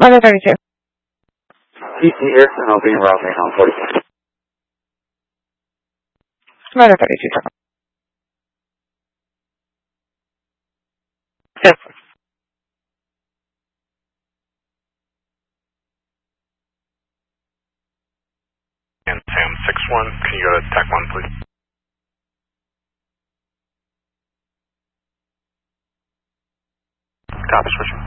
Mother 32. PC here, and I'll be in route right now, 45. Mother 32. Yes. And Sam 6-1, can you go to TAC 1, please? Copy, switching.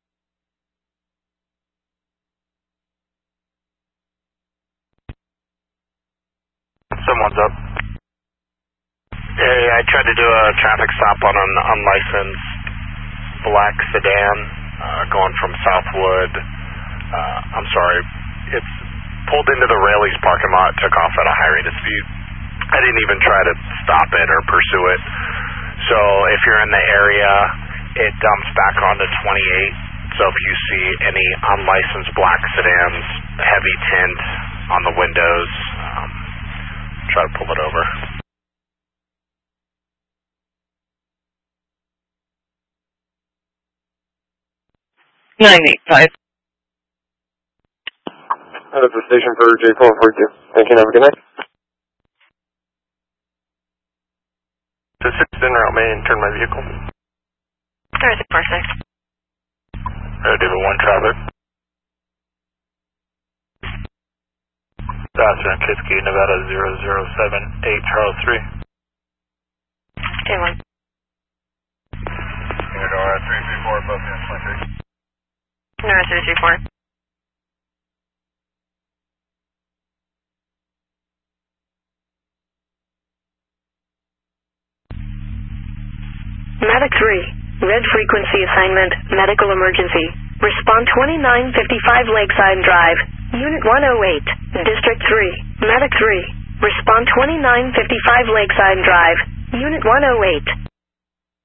Someone's up. Hey, I tried to do a traffic stop on an unlicensed black sedan going from Southwood. I'm sorry, it's pulled into the Raley's parking lot, took off at a high rate of speed. I didn't even try to stop it or pursue it. So if you're in the area, it dumps back onto 28. So if you see any unlicensed black sedans, heavy tint on the windows, try to pull it over. 985. Out of the station for J442. Thank you, have a good night. To 6 in route, may I turn my vehicle? 3646. David 1 traffic. Dawson, Kiski, Nevada 0078, Charles 3. J1. Nora 334, above the Atlantic. Nora 334. Medic 3, red frequency assignment, medical emergency. Respond 2955 Lakeside Drive, Unit 108, District 3. Medic 3, respond 2955 Lakeside Drive, Unit 108.